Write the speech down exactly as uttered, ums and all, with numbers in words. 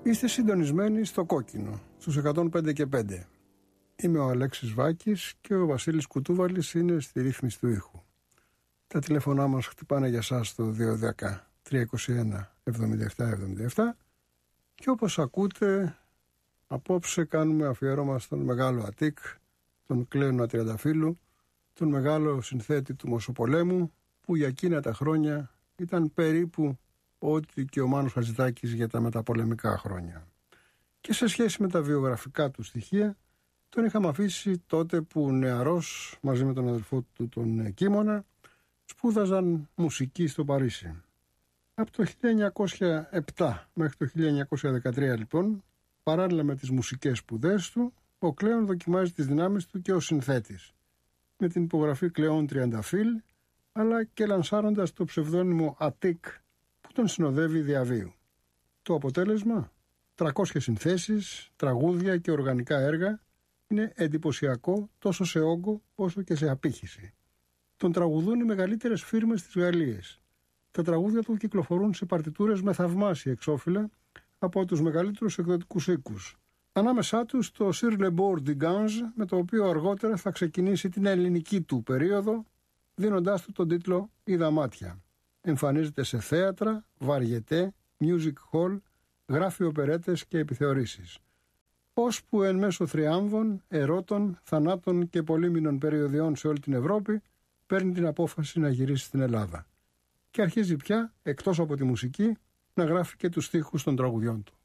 Είστε συντονισμένοι στο Κόκκινο, στους εκατόν πέντε και πέντε. Είμαι ο Αλέξης Βάκης και ο Βασίλης Κουτούβαλης είναι στη ρύθμιση του ήχου. Τα τηλέφωνά μας χτυπάνε για σας στο δύο ένα μηδέν τρία είκοσι ένα εβδομήντα επτά εβδομήντα επτά και όπως ακούτε, απόψε κάνουμε αφιέρωμα στον μεγάλο Αττικ, τον Κλέονα Τριανταφύλου, τον μεγάλο συνθέτη του Μοσοπολέμου, που για εκείνα τα χρόνια ήταν περίπου ό,τι και ο Μάνος Χατζηδάκης για τα μεταπολεμικά χρόνια. Και σε σχέση με τα βιογραφικά του στοιχεία, τον είχαμε αφήσει τότε που νεαρός, μαζί με τον αδελφό του τον Κίμωνα, σπούδαζαν μουσική στο Παρίσι. Από το χίλια εννιακόσια επτά μέχρι το χίλια εννιακόσια δεκατρία λοιπόν, παράλληλα με τις μουσικές σπουδές του, ο Κλέον δοκιμάζει τις δυνάμεις του και ως συνθέτης, με την υπογραφή Κλεόν Τριανταφύλ, αλλά και λανσάροντας το ψευδόνυμο Αττικ που τον συνοδεύει διαβίου. Το αποτέλεσμα, τριακόσιες συνθέσεις, τραγούδια και οργανικά έργα, είναι εντυπωσιακό τόσο σε όγκο όσο και σε απήχηση. Τον τραγουδούν οι μεγαλύτερες φίρμες της Γαλλίας. Τα τραγούδια του κυκλοφορούν σε παρτιτούρες με θαυμάσια εξώφυλλα από τους μεγαλύτερους εκδοτικούς οίκους. Ανάμεσά τους το Sur le bord du Gange, με το οποίο αργότερα θα ξεκινήσει την ελληνική του περίοδο, δίνοντάς του τον τίτλο «Είδα μάτια». Εμφανίζεται σε θέατρα, βαριετέ, music hall, γράφει οπερέτες και επιθεωρήσεις. Ώσπου εν μέσω θριάμβων, ερώτων, θανάτων και πολύμηνων περιοδιών σε όλη την Ευρώπη, παίρνει την απόφαση να γυρίσει στην Ελλάδα. Και αρχίζει πια, εκτός από τη μουσική, να γράφει και τους στίχους των τραγουδιών του.